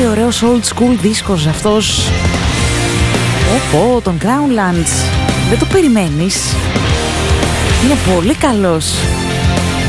πολύ ωραίος old school δίσκος αυτός. Τον Crownlands. Δεν το περιμένεις. Είναι πολύ καλός.